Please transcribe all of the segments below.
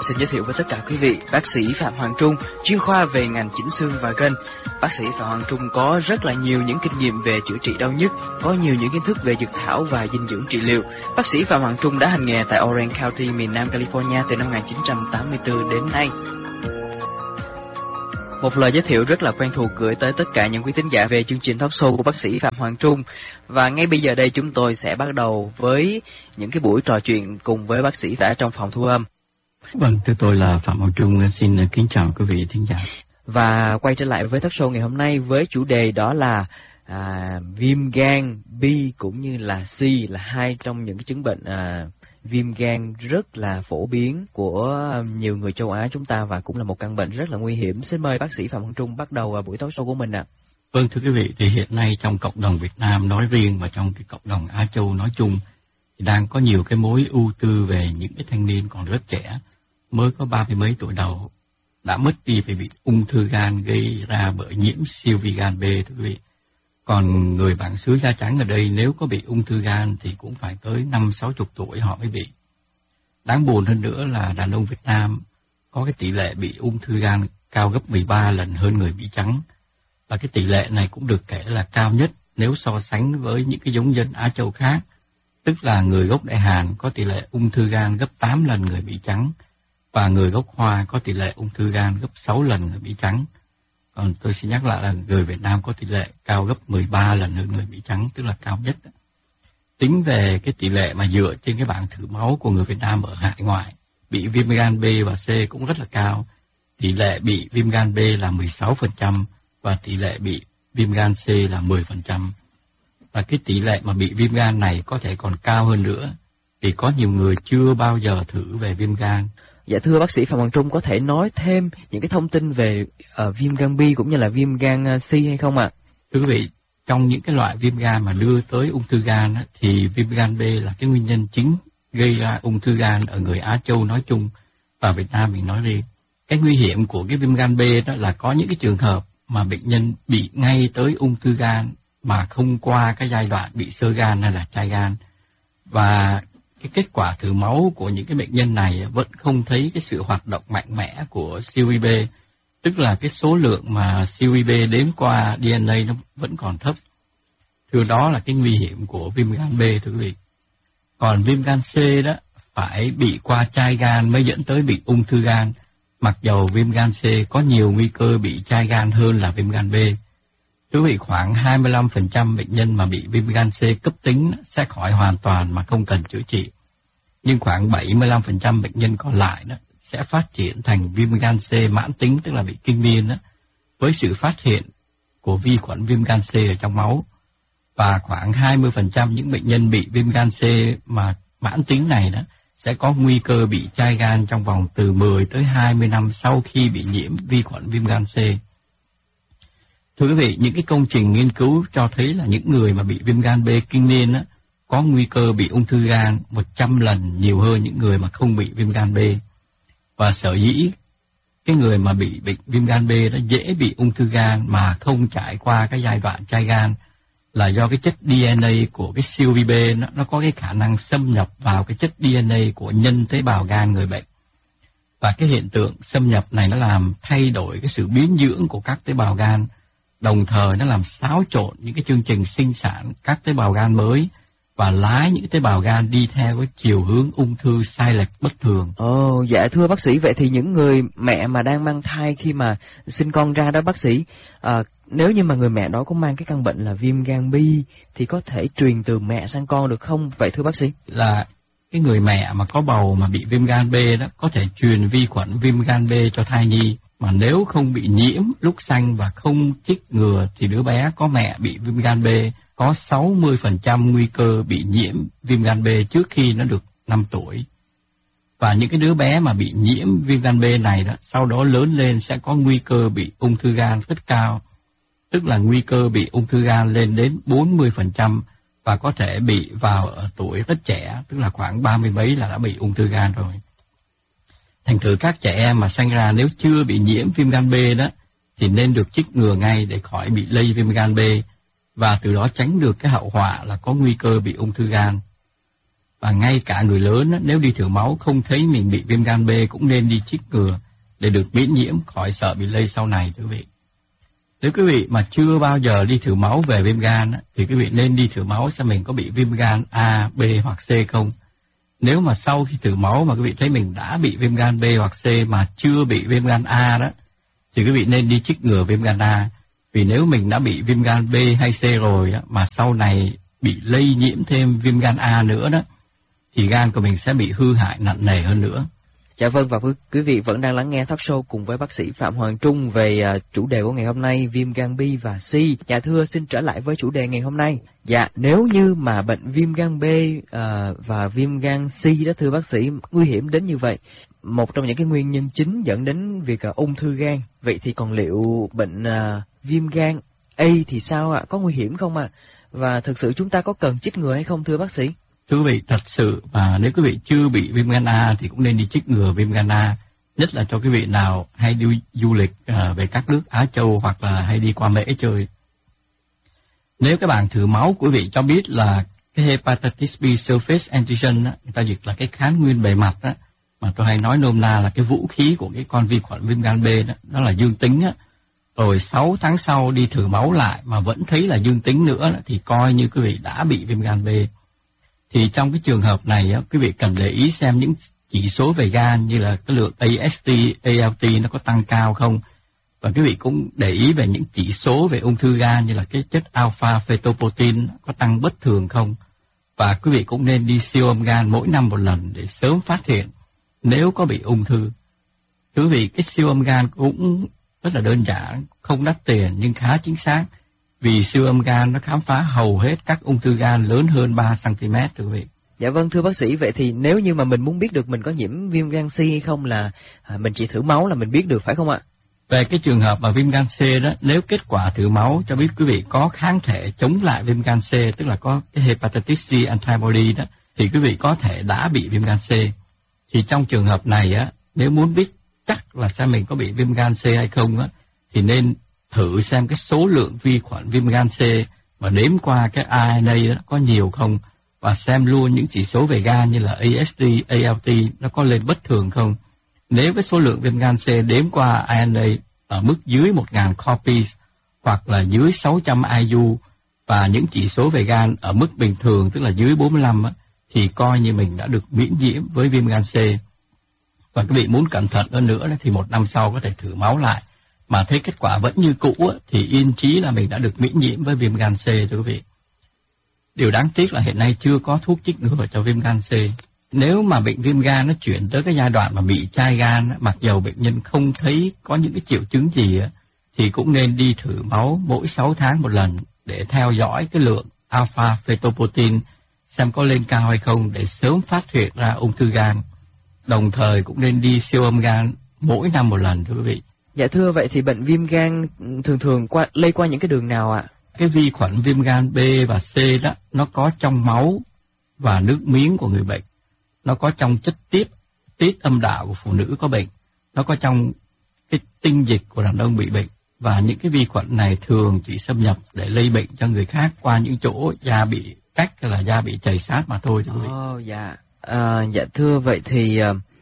Xin giới thiệu với tất cả quý vị, bác sĩ Phạm Hoàng Trung, chuyên khoa về ngành chỉnh xương và gân. Bác sĩ Phạm Hoàng Trung có rất là nhiều những kinh nghiệm về chữa trị đau nhức, có nhiều những kiến thức về dược thảo và dinh dưỡng trị liệu. Bác sĩ Phạm Hoàng Trung đã hành nghề tại Orange County, miền Nam California từ năm 1984 đến nay. Một lời giới thiệu rất là quen thuộc gửi tới tất cả những quý thính giả về chương trình talk show của bác sĩ Phạm Hoàng Trung. Và ngay bây giờ đây chúng tôi sẽ bắt đầu với những cái buổi trò chuyện cùng với bác sĩ đã trong phòng thu âm. Vâng, tôi là Phạm Hoàng Trung, xin kính chào quý vị thính giả. Và quay trở lại với talk show ngày hôm nay với chủ đề đó là viêm gan B cũng như là C, là hai trong những cái chứng bệnh viêm gan rất là phổ biến của nhiều người châu Á chúng ta và cũng là một căn bệnh rất là nguy hiểm. Xin mời bác sĩ Phạm Hoàng Trung bắt đầu buổi talk show của mình ạ. Vâng, thưa quý vị, thì hiện nay trong cộng đồng Việt Nam nói riêng và trong cái cộng đồng Á Châu nói chung thì đang có nhiều cái mối ưu tư về những cái thanh niên còn rất trẻ, mới có 30 mấy tuổi đầu đã mất đi vì bị ung thư gan gây ra bởi nhiễm siêu vi gan B, thưa quý vị. Còn người bản xứ da trắng ở đây nếu có bị ung thư gan thì cũng phải tới 50-60 tuổi họ mới bị. Đáng buồn hơn nữa là đàn ông Việt Nam có cái tỷ lệ bị ung thư gan cao gấp 13 lần hơn người bị trắng. Và cái tỷ lệ này cũng được kể là cao nhất nếu so sánh với những cái giống dân Á Châu khác. Tức là người gốc Đại Hàn có tỷ lệ ung thư gan gấp 8 lần người bị trắng. Và người gốc Hoa có tỷ lệ ung thư gan gấp 6 lần người bị trắng. Còn tôi xin nhắc lại là người Việt Nam có tỷ lệ cao gấp 13 lần hơn người bị trắng, tức là cao nhất. Tính về cái tỷ lệ mà dựa trên cái bảng thử máu của người Việt Nam ở hải ngoại, bị viêm gan B và C cũng rất là cao. Tỷ lệ bị viêm gan B là 16% và tỷ lệ bị viêm gan C là 10%. Và cái tỷ lệ mà bị viêm gan này có thể còn cao hơn nữa, vì có nhiều người chưa bao giờ thử về viêm gan. Dạ thưa bác sĩ Phạm Hoàng Trung, có thể nói thêm những cái thông tin về viêm gan B cũng như là viêm gan C hay không ạ? Thưa quý vị, trong những cái loại viêm gan mà đưa tới ung thư gan thì viêm gan B là cái nguyên nhân chính gây ra ung thư gan ở người Á Châu nói chung và Việt Nam mình nói riêng. Cái nguy hiểm của cái viêm gan B đó là có những cái trường hợp mà bệnh nhân bị ngay tới ung thư gan mà không qua cái giai đoạn bị xơ gan hay là chai gan. Và cái kết quả thử máu của những cái bệnh nhân này vẫn không thấy cái sự hoạt động mạnh mẽ của siêu vi B, tức là cái số lượng mà siêu vi B đếm qua DNA nó vẫn còn thấp. Thưa, đó là cái nguy hiểm của viêm gan B, thưa quý vị. Còn viêm gan C đó phải bị qua chai gan mới dẫn tới bị ung thư gan, mặc dầu viêm gan C có nhiều nguy cơ bị chai gan hơn là viêm gan B. Thưa quý vị, khoảng 25% bệnh nhân mà bị viêm gan C cấp tính sẽ khỏi hoàn toàn mà không cần chữa trị. Nhưng khoảng 75% bệnh nhân còn lại đó sẽ phát triển thành viêm gan C mãn tính, tức là bị kinh niên đó, với sự phát hiện của vi khuẩn viêm gan C ở trong máu. Và khoảng 20% những bệnh nhân bị viêm gan C mà mãn tính này đó sẽ có nguy cơ bị chai gan trong vòng từ 10 tới 20 năm sau khi bị nhiễm vi khuẩn viêm gan C. Thưa quý vị, những cái công trình nghiên cứu cho thấy là những người mà bị viêm gan B kinh niên á, có nguy cơ bị ung thư gan 100 lần nhiều hơn những người mà không bị viêm gan B. Và sở dĩ cái người mà bị bệnh viêm gan B đó dễ bị ung thư gan mà không trải qua cái giai đoạn chai gan là do cái chất DNA của cái siêu vi B nó có cái khả năng xâm nhập vào cái chất DNA của nhân tế bào gan người bệnh. Và cái hiện tượng xâm nhập này nó làm thay đổi cái sự biến dưỡng của các tế bào gan, đồng thời nó làm xáo trộn những cái chương trình sinh sản các tế bào gan mới và lái những tế bào gan đi theo cái chiều hướng ung thư sai lệch bất thường. Ồ, dạ thưa bác sĩ, vậy thì những người mẹ mà đang mang thai khi mà sinh con ra đó bác sĩ, nếu như mà người mẹ đó có mang cái căn bệnh là viêm gan B thì có thể truyền từ mẹ sang con được không? Vậy thưa bác sĩ? Là cái người mẹ mà có bầu mà bị viêm gan B đó có thể truyền vi khuẩn viêm gan B cho thai nhi, mà nếu không bị nhiễm lúc sanh và không chích ngừa thì đứa bé có mẹ bị viêm gan B có 60% nguy cơ bị nhiễm viêm gan B trước khi nó được 5 tuổi. Và những cái đứa bé mà bị nhiễm viêm gan B này đó, sau đó lớn lên sẽ có nguy cơ bị ung thư gan rất cao, tức là nguy cơ bị ung thư gan lên đến 40% và có thể bị vào ở tuổi rất trẻ, tức là khoảng 30 mấy là đã bị ung thư gan rồi. Thành thử các trẻ em mà sanh ra nếu chưa bị nhiễm viêm gan B đó thì nên được chích ngừa ngay để khỏi bị lây viêm gan B và từ đó tránh được cái hậu họa là có nguy cơ bị ung thư gan. Và ngay cả người lớn á, nếu đi thử máu không thấy mình bị viêm gan B cũng nên đi chích ngừa để được miễn nhiễm khỏi sợ bị lây sau này, quý vị. Nếu quý vị mà chưa bao giờ đi thử máu về viêm gan á, thì quý vị nên đi thử máu xem mình có bị viêm gan A, B hoặc C không. Nếu mà sau khi thử máu mà quý vị thấy mình đã bị viêm gan B hoặc C mà chưa bị viêm gan A đó, thì quý vị nên đi chích ngừa viêm gan A. Vì nếu mình đã bị viêm gan B hay C rồi á, mà sau này bị lây nhiễm thêm viêm gan A nữa đó, thì gan của mình sẽ bị hư hại nặng nề hơn nữa. Dạ vâng, và quý vị vẫn đang lắng nghe talk show cùng với bác sĩ Phạm Hoàng Trung về chủ đề của ngày hôm nay, viêm gan B và C. Dạ thưa, xin trở lại với chủ đề ngày hôm nay. Dạ, nếu như mà bệnh viêm gan B và viêm gan C đó thưa bác sĩ, nguy hiểm đến như vậy, một trong những cái nguyên nhân chính dẫn đến việc ung thư gan. Vậy thì còn liệu bệnh viêm gan A thì sao ạ? Có nguy hiểm không ạ? Và thực sự chúng ta có cần chích ngừa hay không thưa bác sĩ? Thưa quý vị, thật sự mà nếu quý vị chưa bị viêm gan A thì cũng nên đi chích ngừa viêm gan A, nhất là cho quý vị nào hay đi du lịch về các nước Á Châu hoặc là hay đi qua Mễ chơi. Nếu các bạn thử máu của quý vị cho biết là cái hepatitis B surface antigen á, người ta dịch là cái kháng nguyên bề mặt á, mà tôi hay nói nôm na là cái vũ khí của cái con vi khuẩn viêm gan B đó, đó là dương tính á. Rồi 6 tháng sau đi thử máu lại mà vẫn thấy là dương tính nữa đó, thì coi như quý vị đã bị viêm gan B. Thì trong cái trường hợp này á, quý vị cần để ý xem những chỉ số về gan như là cái lượng AST, ALT nó có tăng cao không. Và quý vị cũng để ý về những chỉ số về ung thư gan như là cái chất alpha fetoprotein có tăng bất thường không. Và quý vị cũng nên đi siêu âm gan mỗi năm một lần để sớm phát hiện nếu có bị ung thư. Quý vị, cái siêu âm gan cũng rất là đơn giản, không đắt tiền nhưng khá chính xác. Vì siêu âm gan nó khám phá hầu hết các ung thư gan lớn hơn 3 cm, thưa quý vị. Dạ vâng, thưa bác sĩ, vậy thì nếu như mà mình muốn biết được mình có nhiễm viêm gan C hay không là mình chỉ thử máu là mình biết được phải không ạ? Về cái trường hợp mà viêm gan C đó, nếu kết quả thử máu cho biết quý vị có kháng thể chống lại viêm gan C, tức là có cái hepatitis C antibody đó, thì quý vị có thể đã bị viêm gan C. Thì trong trường hợp này á, nếu muốn biết chắc là xem mình có bị viêm gan C hay không á, thì nên thử xem cái số lượng vi khuẩn viêm gan C mà đếm qua cái RNA đó có nhiều không, và xem luôn những chỉ số về gan như là AST, ALT nó có lên bất thường không. Nếu cái số lượng viêm gan C đếm qua RNA ở mức dưới 1.000 copies hoặc là dưới 600 IU và những chỉ số về gan ở mức bình thường tức là dưới 45 á, thì coi như mình đã được miễn nhiễm với viêm gan C. Và quý vị muốn cẩn thận hơn nữa thì một năm sau có thể thử máu lại, mà thấy kết quả vẫn như cũ thì yên chí là mình đã được miễn nhiễm với viêm gan C, thưa quý vị. Điều đáng tiếc là hiện nay chưa có thuốc chích ngừa cho viêm gan C. Nếu mà bệnh viêm gan nó chuyển tới cái giai đoạn mà bị chai gan, mặc dầu bệnh nhân không thấy có những cái triệu chứng gì thì cũng nên đi thử máu mỗi 6 tháng một lần để theo dõi cái lượng alpha fetoprotein xem có lên cao hay không để sớm phát hiện ra ung thư gan. Đồng thời cũng nên đi siêu âm gan mỗi năm một lần, thưa quý vị. Dạ thưa, vậy thì bệnh viêm gan thường lây qua những cái đường nào ạ? Cái vi khuẩn viêm gan B và C đó, nó có trong máu và nước miếng của người bệnh. Nó có trong chất tiết âm đạo của phụ nữ có bệnh. Nó có trong cái tinh dịch của đàn ông bị bệnh. Và những cái vi khuẩn này thường chỉ xâm nhập để lây bệnh cho người khác qua những chỗ da bị cách hay là da bị chảy sát mà thôi, thưa quý vị. Dạ. Dạ thưa, vậy thì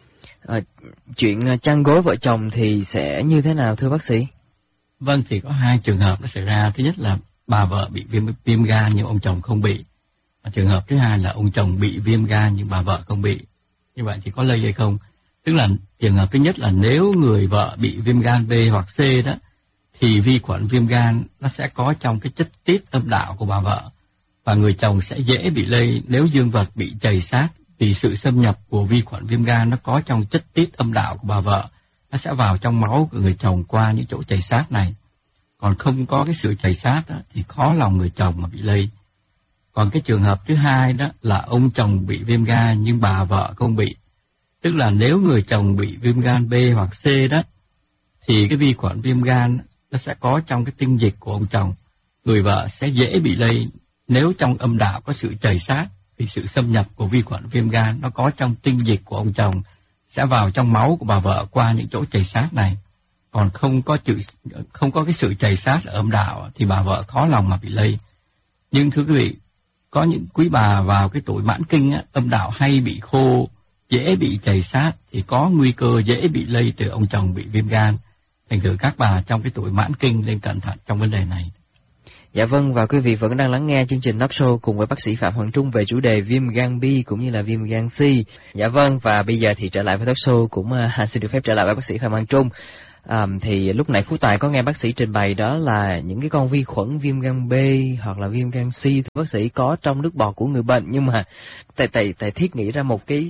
chuyện chăn gối vợ chồng thì sẽ như thế nào thưa bác sĩ? Vâng, thì có hai trường hợp nó xảy ra. Thứ nhất là bà vợ bị viêm gan nhưng ông chồng không bị. Và trường hợp thứ hai là ông chồng bị viêm gan nhưng bà vợ không bị. Như vậy thì có lây hay không? Tức là trường hợp thứ nhất là nếu người vợ bị viêm gan B hoặc C đó, thì vi khuẩn viêm gan nó sẽ có trong cái chất tiết âm đạo của bà vợ. Và người chồng sẽ dễ bị lây nếu dương vật bị chảy sát, vì sự xâm nhập của vi khuẩn viêm gan nó có trong chất tiết âm đạo của bà vợ. Nó sẽ vào trong máu của người chồng qua những chỗ chảy sát này. Còn không có cái sự chảy sát đó, thì khó lòng người chồng mà bị lây. Còn cái trường hợp thứ hai đó là ông chồng bị viêm gan nhưng bà vợ không bị. Tức là nếu người chồng bị viêm gan B hoặc C đó, thì cái vi khuẩn viêm gan nó sẽ có trong cái tinh dịch của ông chồng. Người vợ sẽ dễ bị lây nếu trong âm đạo có sự chảy sát, vì sự xâm nhập của vi khuẩn viêm gan nó có trong tinh dịch của ông chồng sẽ vào trong máu của bà vợ qua những chỗ chảy sát này. Còn không có cái sự chảy sát ở âm đạo thì bà vợ khó lòng mà bị lây. Nhưng thưa quý vị, có những quý bà vào cái tuổi mãn kinh á, âm đạo hay bị khô, dễ bị chày sát thì có nguy cơ dễ bị lây từ ông chồng bị viêm gan. Thành thử các bà trong cái tuổi mãn kinh nên cẩn thận trong vấn đề này. Dạ vâng, và quý vị vẫn đang lắng nghe chương trình Talk Show cùng với bác sĩ Phạm Hoàng Trung về chủ đề viêm gan B cũng như là viêm gan C. Dạ vâng, và bây giờ thì trở lại với Talk Show cũng xin được phép trở lại với bác sĩ Phạm Hoàng Trung. Thì lúc nãy Phú Tài có nghe bác sĩ trình bày đó là những cái con vi khuẩn viêm gan B hoặc là viêm gan C thì bác sĩ có trong nước bọt của người bệnh, nhưng mà tại thiết nghĩ ra một cái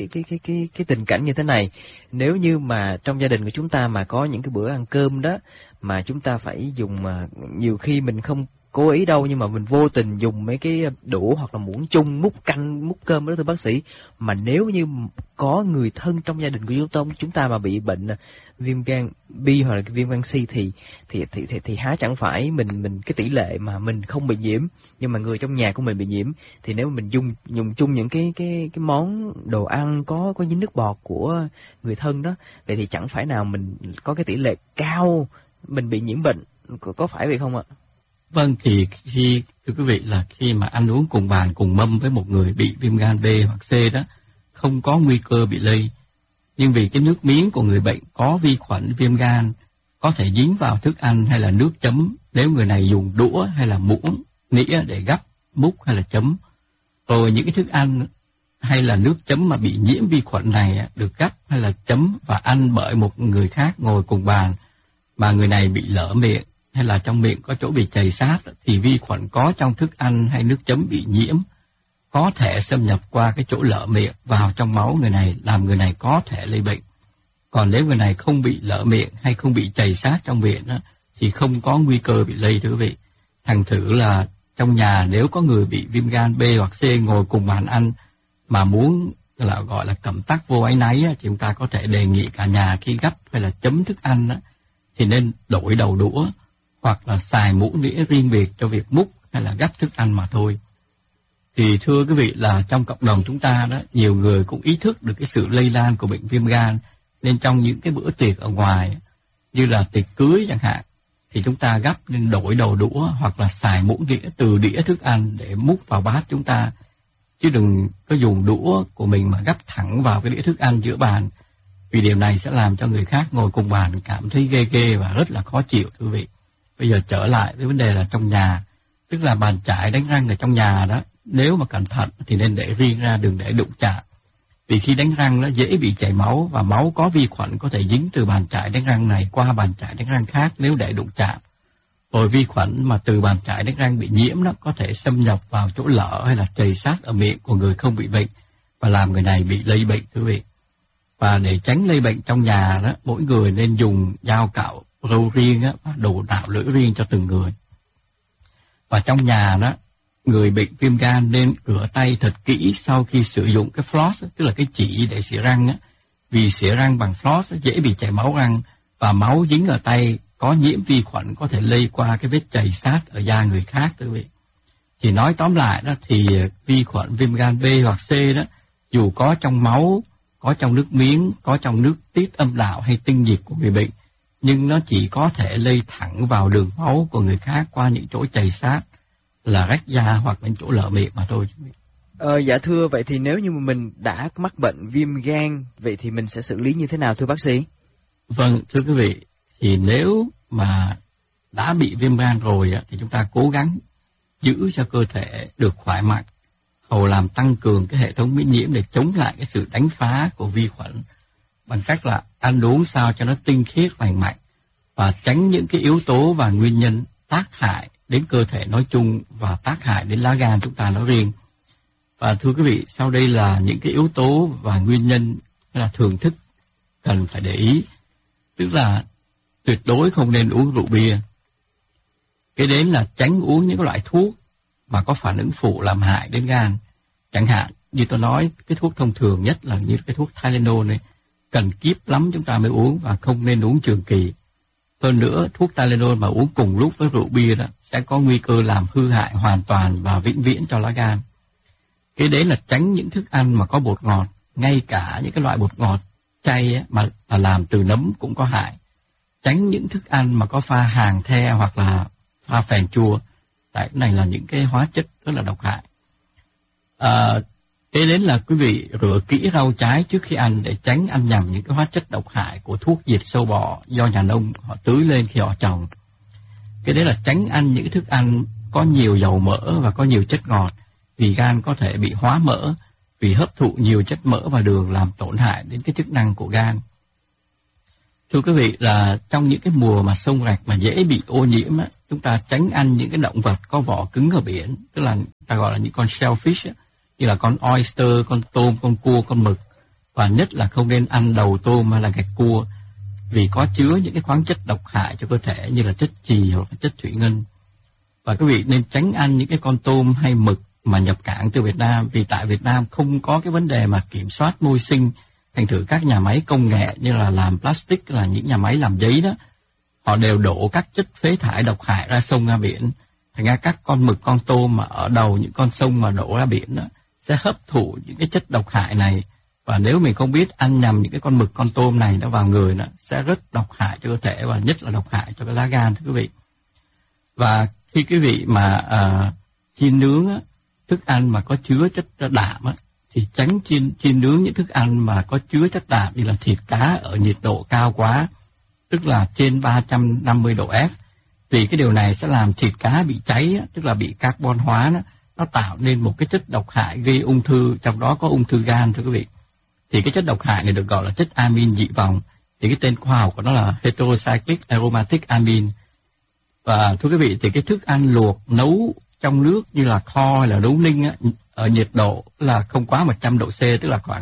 tình cảnh như thế này. Nếu như mà trong gia đình của chúng ta mà có những cái bữa ăn cơm đó mà chúng ta phải dùng, nhiều khi mình không cố ý đâu nhưng mà mình vô tình dùng mấy cái đũa hoặc là muỗng chung múc canh múc cơm đó thưa bác sĩ, mà nếu như có người thân trong gia đình của chúng ta mà bị bệnh viêm gan B hoặc là viêm gan C thì há chẳng phải mình cái tỷ lệ mà mình không bị nhiễm nhưng mà người trong nhà của mình bị nhiễm, thì nếu mình dùng chung những cái món đồ ăn có dính nước bọt của người thân đó, vậy thì chẳng phải nào mình có cái tỷ lệ cao mình bị nhiễm bệnh, có phải vậy không ạ? Vâng, thì thưa quý vị là khi mà ăn uống cùng bàn cùng mâm với một người bị viêm gan B hoặc C đó, không có nguy cơ bị lây. Nhưng vì cái nước miếng của người bệnh có vi khuẩn viêm gan có thể dính vào thức ăn hay là nước chấm nếu người này dùng đũa hay là muỗng, nĩa để gắp, múc hay là chấm. Rồi những cái thức ăn hay là nước chấm mà bị nhiễm vi khuẩn này được gắp hay là chấm và ăn bởi một người khác ngồi cùng bàn mà người này bị lở miệng hay là trong miệng có chỗ bị chày sát thì vi khuẩn có trong thức ăn hay nước chấm bị nhiễm có thể xâm nhập qua cái chỗ lở miệng vào trong máu người này, làm người này có thể lây bệnh. Còn nếu người này không bị lở miệng hay không bị chày sát trong miệng thì không có nguy cơ bị lây thưa quý vị. Thành thử là trong nhà nếu có người bị viêm gan B hoặc C ngồi cùng bàn ăn mà muốn là gọi là cẩm tắc vô áy náy thì chúng ta có thể đề nghị cả nhà khi gắp hay là chấm thức ăn thì nên đổi đầu đũa hoặc là xài muỗng nĩa riêng biệt cho việc múc hay là gắp thức ăn mà thôi. Thì thưa quý vị là trong cộng đồng chúng ta đó, nhiều người cũng ý thức được cái sự lây lan của bệnh viêm gan, nên trong những cái bữa tiệc ở ngoài như là tiệc cưới chẳng hạn thì chúng ta gắp nên đổi đầu đũa hoặc là xài muỗng đĩa từ đĩa thức ăn để múc vào bát chúng ta, chứ đừng có dùng đũa của mình mà gắp thẳng vào cái đĩa thức ăn giữa bàn, vì điều này sẽ làm cho người khác ngồi cùng bàn cảm thấy ghê ghê và rất là khó chịu thưa quý vị. Bây giờ trở lại với vấn đề là trong nhà, tức là bàn chải đánh răng ở trong nhà đó, nếu mà cẩn thận thì nên để riêng ra, đừng để đụng chạm. Vì khi đánh răng nó dễ bị chảy máu và máu có vi khuẩn có thể dính từ bàn chải đánh răng này qua bàn chải đánh răng khác nếu để đụng chạm. Rồi vi khuẩn mà từ bàn chải đánh răng bị nhiễm đó có thể xâm nhập vào chỗ lở hay là chày sát ở miệng của người không bị bệnh và làm người này bị lây bệnh thưa quý vị. Và để tránh lây bệnh trong nhà đó, mỗi người nên dùng dao cạo râu riêng và đồ đạo lưỡi riêng cho từng người. Và trong nhà đó, người bệnh viêm gan nên rửa tay thật kỹ sau khi sử dụng cái floss, tức là cái chỉ để xỉa răng vì xỉa răng bằng floss dễ bị chảy máu răng và máu dính ở tay có nhiễm vi khuẩn có thể lây qua cái vết chày sát ở da người khác thưa quý vị. Thì nói tóm lại đó thì vi khuẩn viêm gan B hoặc C đó, dù có trong máu, có trong nước miếng, có trong nước tiết âm đạo hay tinh dịch của người bệnh, nhưng nó chỉ có thể lây thẳng vào đường máu của người khác qua những chỗ chày sát là rách da hoặc những chỗ lở miệng mà thôi. Dạ thưa, vậy thì nếu như mà mình đã mắc bệnh viêm gan, vậy thì mình sẽ xử lý như thế nào thưa bác sĩ? Vâng, thưa quý vị, thì nếu mà đã bị viêm gan rồi thì chúng ta cố gắng giữ cho cơ thể được khỏe mạnh, hầu làm tăng cường cái hệ thống miễn nhiễm để chống lại cái sự đánh phá của vi khuẩn bằng cách là ăn uống sao cho nó tinh khiết lành mạnh và tránh những cái yếu tố và nguyên nhân tác hại đến cơ thể nói chung và tác hại đến lá gan chúng ta nói riêng. Và thưa quý vị, sau đây là những cái yếu tố và nguyên nhân là thưởng thức cần phải để ý. Tức là tuyệt đối không nên uống rượu bia. Cái đến là tránh uống những loại thuốc mà có phản ứng phụ làm hại đến gan. Chẳng hạn như tôi nói, cái thuốc thông thường nhất là như cái thuốc Tylenol này, cần kíp lắm chúng ta mới uống và không nên uống trường kỳ. Hơn nữa, thuốc Tylenol mà uống cùng lúc với rượu bia đó sẽ có nguy cơ làm hư hại hoàn toàn và vĩnh viễn cho lá gan. Cái đấy là tránh những thức ăn mà có bột ngọt, ngay cả những cái loại bột ngọt chay mà làm từ nấm cũng có hại. Tránh những thức ăn mà có pha hàng the hoặc là pha phèn chua, tại cái này là những cái hóa chất rất là độc hại. Kế đến là quý vị rửa kỹ rau trái trước khi ăn để tránh ăn nhầm những cái hóa chất độc hại của thuốc diệt sâu bọ do nhà nông họ tưới lên khi họ trồng. Cái đấy là tránh ăn những thức ăn có nhiều dầu mỡ và có nhiều chất ngọt, vì gan có thể bị hóa mỡ vì hấp thụ nhiều chất mỡ và đường làm tổn hại đến cái chức năng của gan. Thưa quý vị, là trong những cái mùa mà sông rạch mà dễ bị ô nhiễm á, chúng ta tránh ăn những cái động vật có vỏ cứng ở biển, tức là ta gọi là những con shellfish á, như là con oyster, con tôm, con cua, con mực, và nhất là không nên ăn đầu tôm hay là gạch cua vì có chứa những cái khoáng chất độc hại cho cơ thể như là chất chì hoặc là chất thủy ngân. Và quý vị nên tránh ăn những cái con tôm hay mực mà nhập cảng từ Việt Nam, vì tại Việt Nam không có cái vấn đề mà kiểm soát môi sinh, thành thử các nhà máy công nghệ như là làm plastic, là những nhà máy làm giấy đó, họ đều đổ các chất phế thải độc hại ra sông ra biển. Thành ra các con mực, con tôm mà ở đầu những con sông mà đổ ra biển đó sẽ hấp thụ những cái chất độc hại này, và nếu mình không biết ăn nhầm những cái con mực, con tôm này nó vào người, nó sẽ rất độc hại cho cơ thể và nhất là độc hại cho cái lá gan, thưa quý vị. Và khi quý vị mà chiên nướng á, thức ăn mà có chứa chất đạm á, thì tránh chiên nướng những thức ăn mà có chứa chất đạm như là thịt cá ở nhiệt độ cao quá, tức là trên 350 độ F, vì cái điều này sẽ làm thịt cá bị cháy á, tức là bị carbon hóa đó, nó tạo nên một cái chất độc hại gây ung thư, trong đó có ung thư gan, thưa quý vị. Thì cái chất độc hại này được gọi là chất amin dị vòng, thì cái tên khoa học của nó là heterocyclic aromatic amine. Và thưa quý vị, thì cái thức ăn luộc nấu trong nước như là kho hay là nấu ninh á, ở nhiệt độ là không quá 100 độ C, tức là khoảng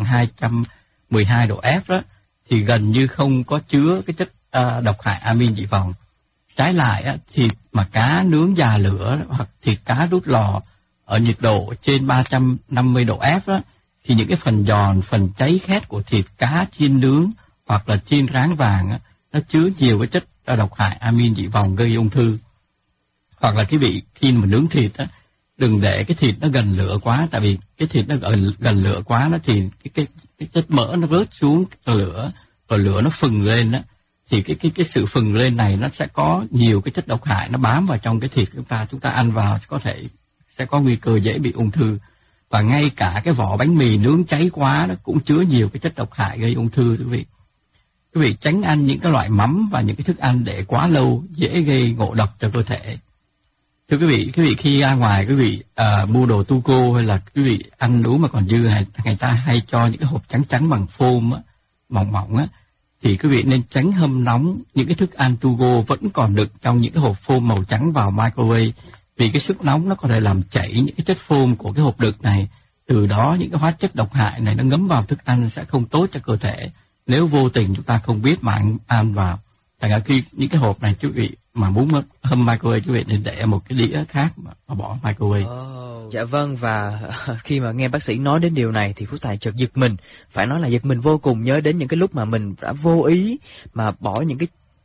212 độ F đó, thì gần như không có chứa cái chất độc hại amin dị vòng. Trái lại á, thịt mà cá nướng già lửa hoặc thịt cá đút lò ở nhiệt độ trên 350 độ F đó, thì những cái phần giòn, phần cháy khét của thịt cá chiên nướng hoặc là chiên rán vàng á, nó chứa nhiều cái chất độc hại amin dị vòng gây ung thư. Hoặc là quý vị khi mà nướng thịt á, đừng để cái thịt nó gần lửa quá, tại vì cái thịt nó gần lửa quá nó thì cái chất mỡ nó rớt xuống lửa, và lửa nó phừng lên á, thì cái sự phừng lên này nó sẽ có nhiều cái chất độc hại nó bám vào trong cái thịt chúng ta ăn vào có thể sẽ có nguy cơ dễ bị ung thư. Và ngay cả cái vỏ bánh mì nướng cháy quá nó cũng chứa nhiều cái chất độc hại gây ung thư, quý vị. Quý vị tránh ăn những cái loại mắm và những cái thức ăn để quá lâu dễ gây ngộ độc cho cơ thể. Thưa quý vị khi ra ngoài quý vị mua đồ tu cô hay là quý vị ăn uống mà còn dư, người ta hay cho những cái hộp trắng trắng bằng phôm á, mỏng mỏng á, thì quý vị nên tránh hâm nóng những cái thức ăn tu cô vẫn còn đựng trong những cái hộp phôm màu trắng vào microwave, vì cái sức nóng nó có thể làm chảy những cái chất phôm của cái hộp đựng này, từ đó những cái hóa chất độc hại này nó ngấm vào thức ăn sẽ không tốt cho cơ thể nếu vô tình chúng ta không biết mà ăn vào. Thành ra khi những cái hộp này quý vị mà muốn hâm microwave, quý vị nên để một cái đĩa khác mà bỏ microwave. Dạ vâng, và khi mà nghe bác sĩ nói đến điều này thì Phước Tài chợt giật mình, phải nói là giật mình vô cùng, nhớ đến những cái lúc mà mình đã vô ý mà bỏ những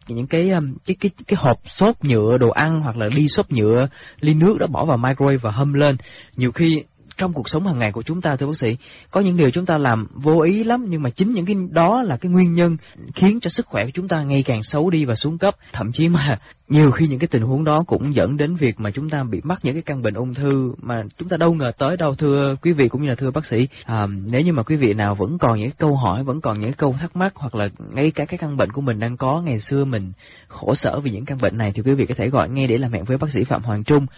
cái hộp xốp nhựa đồ ăn hoặc là ly xốp nhựa, ly nước đó bỏ vào microwave và hâm lên. Nhiều khi trong cuộc sống hàng ngày của chúng ta, thưa bác sĩ, có những điều chúng ta làm vô ý lắm, nhưng mà chính những cái đó là cái nguyên nhân khiến cho sức khỏe của chúng ta ngày càng xấu đi và xuống cấp. Thậm chí mà nhiều khi những cái tình huống đó cũng dẫn đến việc mà chúng ta bị mắc những cái căn bệnh ung thư mà chúng ta đâu ngờ tới đâu, thưa quý vị cũng như là thưa bác sĩ. Nếu như mà quý vị nào vẫn còn những câu hỏi, vẫn còn những câu thắc mắc, hoặc là ngay cả cái căn bệnh của mình đang có ngày xưa mình khổ sở vì những căn bệnh này, thì quý vị có thể gọi ngay để làm hẹn với bác sĩ Phạm Hoàng Trung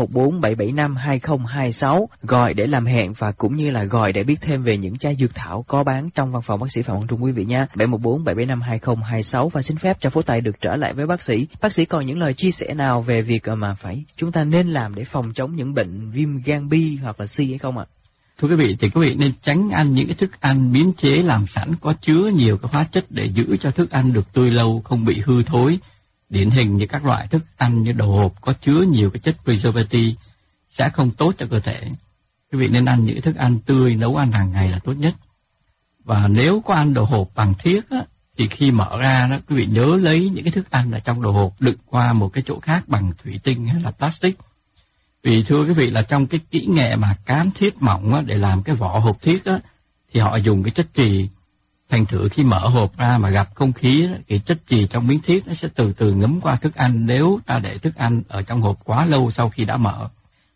714-775-2026, gọi để làm hẹn và cũng như là gọi để biết thêm về những chai dược thảo có bán trong văn phòng bác sĩ Phạm Hoàng Trung, quý vị nha. 714-775-2026. Và xin phép cho Phước Tài được trở lại với bác sĩ. Bác sĩ còn những lời chia sẻ nào về việc mà chúng ta nên làm để phòng chống những bệnh viêm gan B hoặc là C hay không ạ? Thưa quý vị, thì quý vị nên tránh ăn những cái thức ăn biến chế làm sẵn có chứa nhiều cái hóa chất để giữ cho thức ăn được tươi lâu, không bị hư thối. Điển hình như các loại thức ăn như đồ hộp có chứa nhiều cái chất preservative sẽ không tốt cho cơ thể. Quý vị nên ăn những thức ăn tươi, nấu ăn hàng ngày là tốt nhất. Và nếu có ăn đồ hộp bằng thiếc á, thì khi mở ra đó, quý vị nhớ lấy những cái thức ăn ở trong đồ hộp đựng qua một cái chỗ khác bằng thủy tinh hay là plastic. Vì thưa quý vị là trong cái kỹ nghệ mà cán thiếc mỏng á, để làm cái vỏ hộp thiếc á, thì họ dùng cái chất chì. Thành thử khi mở hộp ra mà gặp không khí á, cái chất chì trong miếng thiếc nó sẽ từ từ ngấm qua thức ăn nếu ta để thức ăn ở trong hộp quá lâu sau khi đã mở.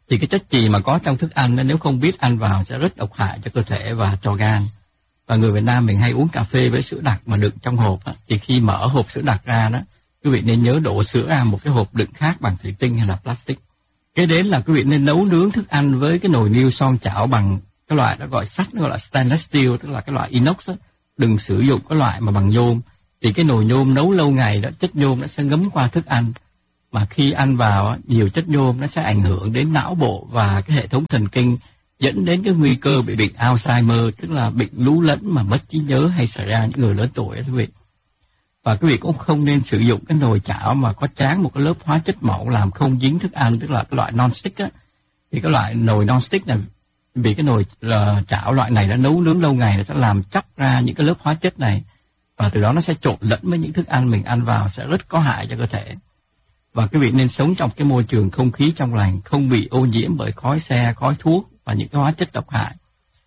Thì cái chất chì mà có trong thức ăn nếu không biết ăn vào sẽ rất độc hại cho cơ thể và cho gan. Và người Việt Nam mình hay uống cà phê với sữa đặc mà đựng trong hộp thì khi mở hộp sữa đặc ra đó, quý vị nên nhớ đổ sữa ra một cái hộp đựng khác bằng thủy tinh hay là plastic. Kế đến là quý vị nên nấu nướng thức ăn với cái nồi niêu son chảo bằng cái loại nó gọi sắt, nó gọi là stainless steel, tức là cái loại inox đó. Đừng sử dụng cái loại mà bằng nhôm. Thì cái nồi nhôm nấu lâu ngày đó, chất nhôm nó sẽ ngấm qua thức ăn. Mà khi ăn vào nhiều chất nhôm nó sẽ ảnh hưởng đến não bộ và cái hệ thống thần kinh, dẫn đến cái nguy cơ bị bệnh Alzheimer, tức là bệnh lú lẫn mà mất trí nhớ hay xảy ra những người lớn tuổi quý vị. Và quý vị cũng không nên sử dụng cái nồi chảo mà có tráng một cái lớp hóa chất mỏng làm không dính thức ăn, tức là cái loại non-stick á. Thì cái loại nồi non-stick này, vì cái nồi chảo loại này nó nấu nướng lâu ngày nó sẽ làm chóc ra những cái lớp hóa chất này, và từ đó nó sẽ trộn lẫn với những thức ăn mình ăn vào, sẽ rất có hại cho cơ thể. Và quý vị nên sống trong cái môi trường không khí trong lành, không bị ô nhiễm bởi khói xe, khói thuốc và những cái hóa chất độc hại.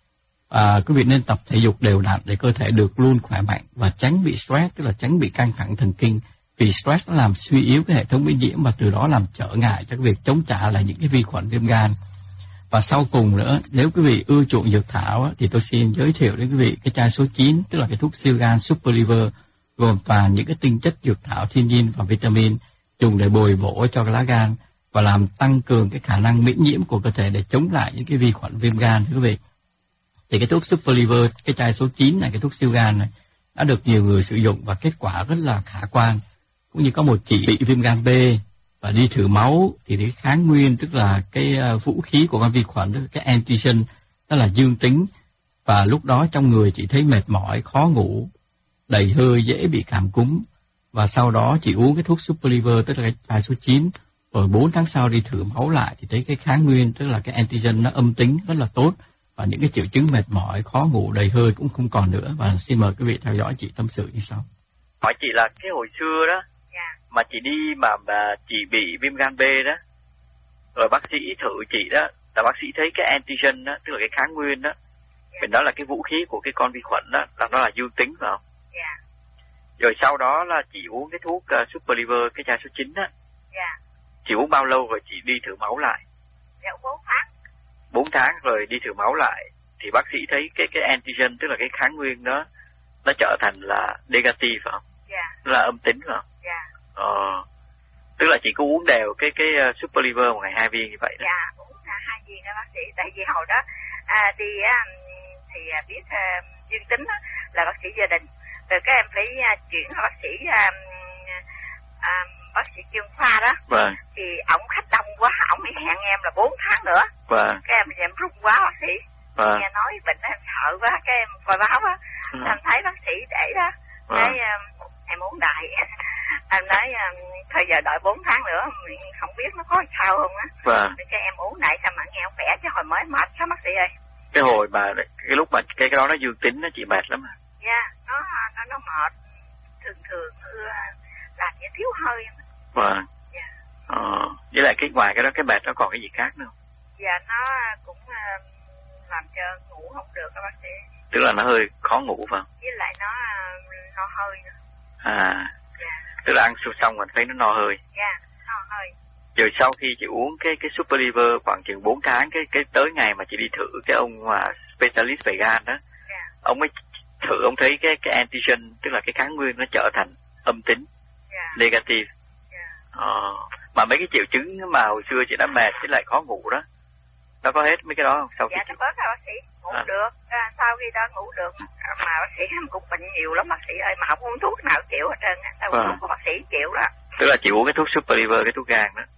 Quý vị nên tập thể dục đều đặn để cơ thể được luôn khỏe mạnh và tránh bị stress, tức là tránh bị căng thẳng thần kinh. Vì stress nó làm suy yếu cái hệ thống miễn nhiễm và từ đó làm trở ngại cho cái việc chống trả lại những cái vi khuẩn viêm gan. Và sau cùng nữa, nếu quý vị ưa chuộng dược thảo thì tôi xin giới thiệu đến quý vị cái chai số 9, tức là cái thuốc siêu gan Super Liver, gồm toàn những cái tinh chất dược thảo thiên nhiên và vitamin dùng để bồi bổ cho lá gan và làm tăng cường cái khả năng miễn nhiễm của cơ thể để chống lại những cái vi khuẩn viêm gan thưa quý vị. Thì cái thuốc Super Liver, cái chai số 9 này, cái thuốc siêu gan này đã được nhiều người sử dụng và kết quả rất là khả quan. Cũng như có một chị bị viêm gan B và đi thử máu thì cái kháng nguyên, tức là cái vũ khí của con vi khuẩn, tức là cái antigen, đó là dương tính, và lúc đó trong người chị thấy mệt mỏi, khó ngủ, đầy hơi, dễ bị cảm cúm. Và sau đó chị uống cái thuốc Super Liver, tức là cái chai số 9, rồi 4 tháng sau đi thử máu lại thì thấy cái kháng nguyên, tức là cái antigen nó âm tính rất là tốt, và những cái triệu chứng mệt mỏi, khó ngủ, đầy hơi cũng không còn nữa. Và xin mời quý vị theo dõi chị tâm sự như sau. Hỏi chị là cái hồi xưa đó, mà chị đi mà chị bị viêm gan B đó, rồi bác sĩ thử chị đó, là bác sĩ thấy cái antigen đó, tức là cái kháng nguyên đó, mình đó là cái vũ khí của cái con vi khuẩn đó, là nó là dương tính phải không? Rồi sau đó là chị uống cái thuốc Super Liver, cái chai số 9 đó. Chị uống bao lâu rồi chị đi thử máu lại? 4 tháng. 4 tháng rồi đi thử máu lại thì bác sĩ thấy cái antigen, tức là cái kháng nguyên đó, nó trở thành là negative phải không? Là âm tính phải không? Tức là chị cứ uống đều cái Super Liver một ngày 2 viên như vậy đó. Uống 2 viên đó bác sĩ, tại vì hồi đó đi thì biết dương tính đó, là bác sĩ gia đình, rồi các em phải chuyển bác sĩ chuyên khoa đó. Vâng. Thì ổng khách đông quá, ổng mới hẹn em là 4 tháng nữa. Vâng. Các em run quá bác sĩ. Vâng. Nghe nói bệnh em sợ quá, các em coi báo á, em thấy bác sĩ để đó, cái em uống đại. Em nói thời giờ đợi 4 tháng nữa, mình không biết nó có sao không á. Vâng. Cái em uống đại sao mà nghe khỏe, chứ hồi mới mệt sao bác sĩ ơi. Cái hồi mà cái lúc mà cái đó nó dương tính nó chị mệt lắm à? Nó mệt, thường làm như thiếu hơi. Vâng. Với lại cái ngoài cái đó, cái mệt nó còn cái gì khác nữa không? Nó cũng làm cho ngủ không được các bác sĩ. Tức là nó hơi khó ngủ phải không? Với lại nó hơi nữa. Tức là ăn xong mình thấy nó no hơi. No hơi. Rồi sau khi chị uống cái Super Liver khoảng chừng 4 tháng, cái tới ngày mà chị đi thử cái ông mà specialist về gan đó, ông mới thử, ông thấy cái antigen, tức là cái kháng nguyên nó trở thành âm tính, negative. Mà mấy cái triệu chứng mà hồi xưa chị đã mệt với lại khó ngủ đó, nó có hết mấy cái đó không? Sau khi nó bớt rồi bác sĩ, ngủ được, sau khi đó ngủ được. Mà bác sĩ em cũng bệnh nhiều lắm bác sĩ ơi, mà không uống thuốc nào chịu hết trơn, sao uống thuốc của bác sĩ chịu đó. Tức là chị uống cái thuốc Super Liver, cái thuốc gan đó.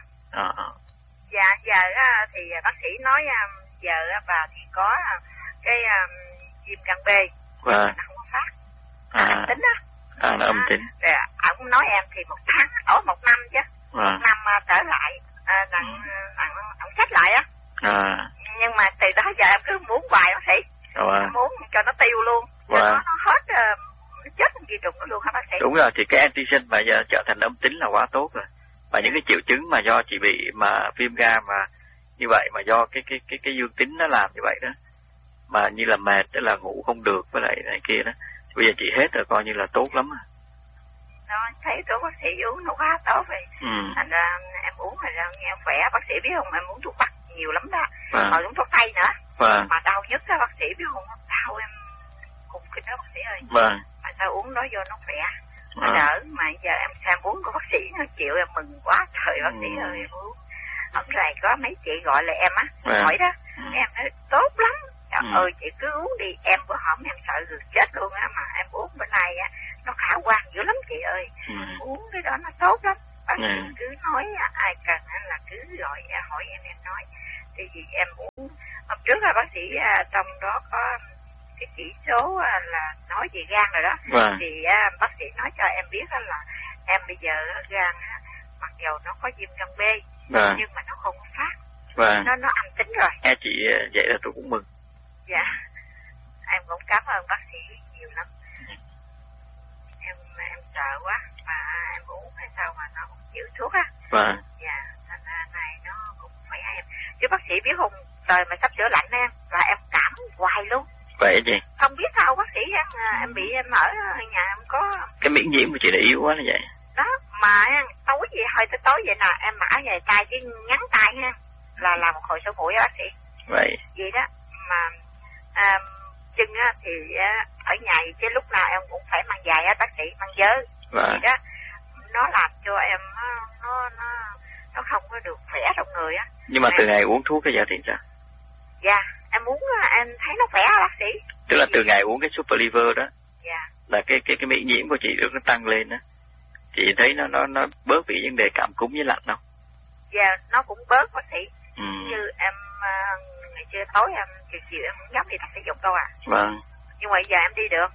Giờ thì bác sĩ nói giờ bà thì có cái viêm gan B, nó không có phát, âm tính đó. Nó âm tính. Rồi ông nói em thì 1 tháng, ở 1 năm chứ, 1 năm trở lại, ông xét lại á. Nhưng mà từ đó giờ em cứ muốn hoài bác sĩ, muốn cho nó tiêu luôn, cho nó hết, nó chết vi trùng nó luôn hả bác sĩ? Đúng rồi, thì cái antigen mà giờ trở thành âm tính là quá tốt rồi. Và những cái triệu chứng mà do chị bị mà viêm gan mà như vậy, mà do cái dương tính nó làm như vậy đó, mà như là mệt, tức là ngủ không được với lại này kia đó, bây giờ chị hết rồi, coi như là tốt lắm à. Đó, thấy thuốc bác sĩ uống nó quá tốt vậy. Thành ra em uống rồi nghe khỏe. Bác sĩ biết không, em uống thuốc bắc nhiều lắm đó. Hồi uống thuốc tây nữa. Mà đau nhất đó bác sĩ biết không, đau em cùng kinh đó bác sĩ ơi. Mà sao uống đó vô nó khỏe, nó đỡ. Mà giờ em sang uống của bác sĩ nó chịu, em mừng quá trời bác sĩ ơi. Em uống hôm nay có mấy chị gọi là em á, hỏi đó, em nói tốt lắm. Trời ơi chị cứ uống đi, em bữa hổm em sợ được chết luôn á, mà em uống bữa nay á nó khả quan dữ lắm chị ơi. Uống cái đó nó tốt lắm. Bác sĩ cứ nói ai cần là cứ gọi hỏi em nói. Thì vì em uống hôm trước là bác sĩ trong đó có cái chỉ số là nói về gan rồi đó. Thì bác sĩ nói cho em biết là em bây giờ gan mặc dầu nó có viêm gan B nhưng mà nó không phát. Nó âm tính rồi. Chị vậy là tôi cũng mừng. Dạ, em cũng cảm ơn bác sĩ nhiều lắm. Em sợ quá mà em uống hay sao mà nó không chịu thuốc á. Dạ, thành ra này nó cũng phải em. Chứ bác sĩ biết không, trời mà sắp sửa lạnh em là em cảm hoài luôn. Vậy gì? Không biết sao bác sĩ em bị em ở nhà em có cái miễn nhiễm của chị là yếu quá như vậy. Đó mà tối gì hồi tới tối vậy nè em mặc về tay chứ ngắn tay ha là một hồi sổ mũi bác sĩ. Vậy đó mà chân thì ở nhà chứ lúc nào em cũng phải mang giày á bác sĩ, mang dớ. Vậy đó nó làm cho em nó không có được khỏe trong người á. Nhưng mà từ ngày uống thuốc cái giờ thì sao? Dạ em uống em thấy nó khỏe bác sĩ. Tức là từ ngày uống cái Super Liver đó. Dạ. Là cái miễn nhiễm của chị nó tăng lên đó. Chị thấy nó bớt bị vấn đề cảm cúm với lạnh không? Dạ nó cũng bớt bác sĩ. Như em ngày trưa tối em chiều em cũng dám đi tập thể dục đâu à. Nhưng mà giờ em đi được.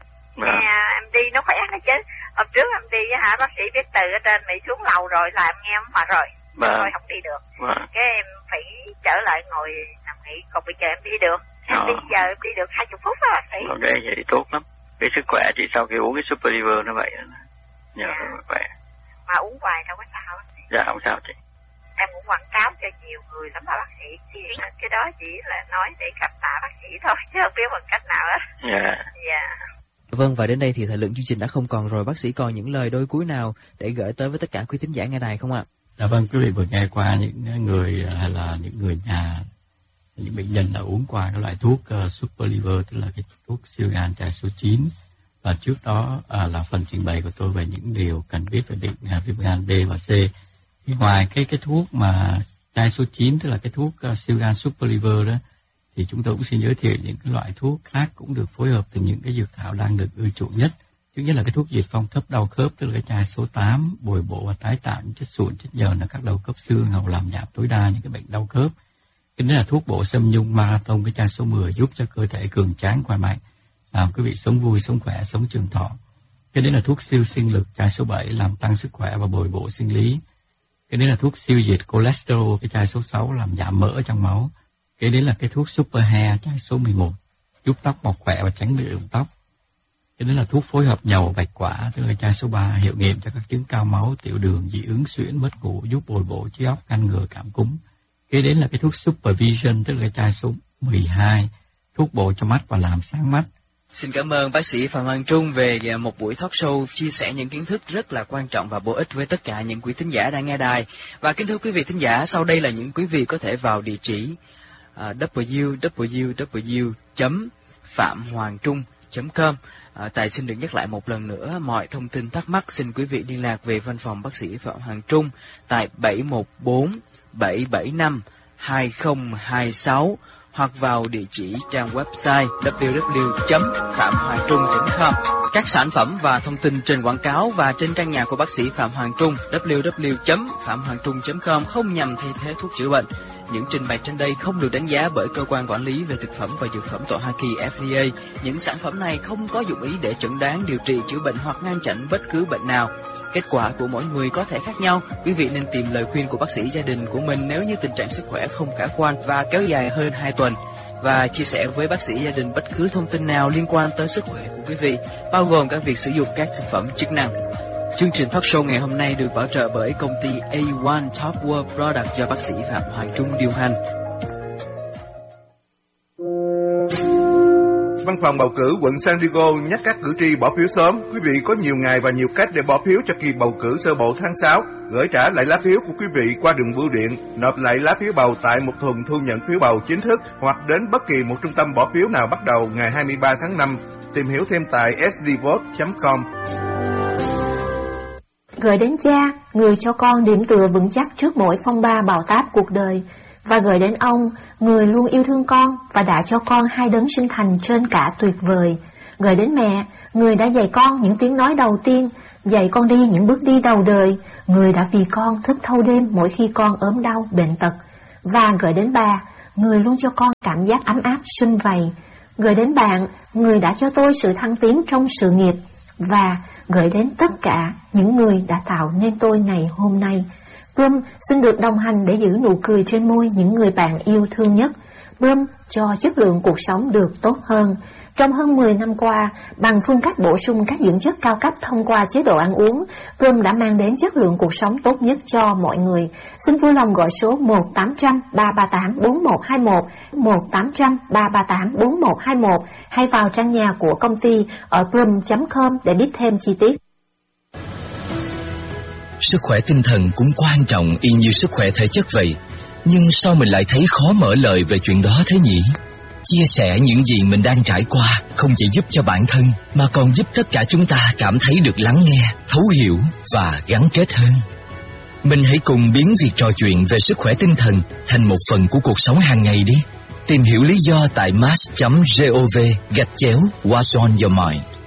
Em đi nó khỏe thôi chứ. Hôm trước em đi bác sĩ biết từ ở trên Mỹ xuống lầu rồi là em nghe em mệt rồi. Thôi không đi được. Cái em phải trở lại ngồi nằm nghỉ. Còn bây giờ em đi được. Em đi giờ em đi được 20 phút đó bác sĩ. Ok vậy thì tốt lắm. Cái sức khỏe chị sau khi uống cái Super Liver nó vậy. Nhờ khỏe. Mà uống hoài đâu có sao bác sĩ. Dạ không sao chị. Em cũng quảng cáo cho nhiều người lắm bác sĩ. Cái đó chỉ là nói để cảm tạ bác sĩ thôi chứ không biết bằng cách nào hết. Dạ. Vâng, và đến đây thì thời lượng chương trình đã không còn rồi. Bác sĩ còn những lời đôi cuối nào để gửi tới với tất cả quý thính giả nghe đài không ạ? Dạ vâng, quý vị vừa nghe qua những người hay là những người nhà, những bệnh nhân đã uống qua cái loại thuốc Super Liver, tức là cái thuốc siêu gan chai số 9. Và trước đó là phần trình bày của tôi về những điều cần biết về bệnh viêm gan B và C. Thì ngoài cái thuốc mà chai số 9, tức là cái thuốc siêu gan Super Liver đó, thì chúng tôi cũng xin giới thiệu những cái loại thuốc khác cũng được phối hợp từ những cái dược thảo đang được ưa chuộng nhất. Thứ nhất là cái thuốc diệt phong thấp đau khớp, tức là cái chai số 8, bồi bổ và tái tạo những chất sụn, chất nhờn ở các đầu khớp xương, hầu làm giảm tối đa những cái bệnh đau khớp. Cái đó là thuốc bổ xâm nhung marathon, cái chai số 10, giúp cho cơ thể cường tráng khỏe mạnh, làm quý vị sống vui, sống khỏe, sống trường thọ. Cái đấy là thuốc siêu sinh lực, chai số 7, làm tăng sức khỏe và bồi bổ sinh lý. Cái đấy là thuốc siêu diệt cholesterol, cái chai số 6, làm giảm mỡ trong máu. Cái đấy là cái thuốc Super Hair, chai số 11, giúp tóc mọc khỏe và tránh bị rụng tóc. Cái đấy là thuốc phối hợp nhầu bạch quả, tức là chai số 3, hiệu nghiệm cho các chứng cao máu, tiểu đường, dị ứng, suyễn, mất ngủ, giúp bồi bổ trí óc, ngăn ngừa cảm cúm. Cái đấy là cái thuốc Super Vision, tức là chai số 12, thuốc bổ cho mắt và làm sáng mắt. Xin cảm ơn bác sĩ Phạm Hoàng Trung về một buổi talk show chia sẻ những kiến thức rất là quan trọng và bổ ích với tất cả những quý thính giả đang nghe đài. Và kính thưa quý vị thính giả, sau đây là những quý vị có thể vào địa chỉ www.phạm-hoàng-trung.com. Tài xin được nhắc lại một lần nữa, mọi thông tin thắc mắc xin quý vị liên lạc về văn phòng bác sĩ Phạm Hoàng Trung tại 714-775-2026 hoặc vào địa chỉ trang website www.phạm-hoàng-trung.com. Các sản phẩm và thông tin trên quảng cáo và trên trang nhà của bác sĩ Phạm Hoàng Trung www.phạm-hoàng-trung.com không nhằm thay thế thuốc chữa bệnh. Những trình bày trên đây không được đánh giá bởi cơ quan quản lý về thực phẩm và dược phẩm tại Hoa Kỳ FDA. Những sản phẩm này không có dụng ý để chẩn đoán, điều trị, chữa bệnh hoặc ngăn chặn bất cứ bệnh nào. Kết quả của mỗi người có thể khác nhau. Quý vị nên tìm lời khuyên của bác sĩ gia đình của mình nếu như tình trạng sức khỏe không khả quan và kéo dài hơn 2 tuần. Và chia sẻ với bác sĩ gia đình bất cứ thông tin nào liên quan tới sức khỏe của quý vị, bao gồm cả việc sử dụng các thực phẩm chức năng. Chương trình talk show ngày hôm nay được bảo trợ bởi công ty A1 Top World Product do bác sĩ Phạm Hoàng Trung điều hành. Văn phòng bầu cử quận San Diego nhắc các cử tri bỏ phiếu sớm. Quý vị có nhiều ngày và nhiều cách để bỏ phiếu cho kỳ bầu cử sơ bộ tháng 6. Gửi trả lại lá phiếu của quý vị qua đường bưu điện, nộp lại lá phiếu bầu tại một thùng thu nhận phiếu bầu chính thức hoặc đến bất kỳ một trung tâm bỏ phiếu nào bắt đầu ngày 23 tháng 5. Tìm hiểu thêm tại sdvote.com. Gửi đến cha, người cho con điểm tựa vững chắc trước mỗi phong ba bão táp cuộc đời. Và gửi đến ông, người luôn yêu thương con và đã cho con hai đấng sinh thành trên cả tuyệt vời. Gửi đến mẹ, người đã dạy con những tiếng nói đầu tiên, dạy con đi những bước đi đầu đời, người đã vì con thức thâu đêm mỗi khi con ốm đau, bệnh tật. Và gửi đến bà, người luôn cho con cảm giác ấm áp sum vầy. Gửi đến bạn, người đã cho tôi sự thăng tiến trong sự nghiệp. Và gửi đến tất cả những người đã tạo nên tôi ngày hôm nay. Brum xin được đồng hành để giữ nụ cười trên môi những người bạn yêu thương nhất. Brum cho chất lượng cuộc sống được tốt hơn. Trong hơn 10 năm qua, bằng phương cách bổ sung các dưỡng chất cao cấp thông qua chế độ ăn uống, Brum đã mang đến chất lượng cuộc sống tốt nhất cho mọi người. Xin vui lòng gọi số 1-800-338-4121, 1-800-338-4121 hay vào trang nhà của công ty ở brum.com để biết thêm chi tiết. Sức khỏe tinh thần cũng quan trọng y như sức khỏe thể chất vậy. Nhưng sao mình lại thấy khó mở lời về chuyện đó thế nhỉ? Chia sẻ những gì mình đang trải qua không chỉ giúp cho bản thân mà còn giúp tất cả chúng ta cảm thấy được lắng nghe, thấu hiểu và gắn kết hơn. Mình hãy cùng biến việc trò chuyện về sức khỏe tinh thần thành một phần của cuộc sống hàng ngày đi. Tìm hiểu lý do tại mass.gov/What's on your mind.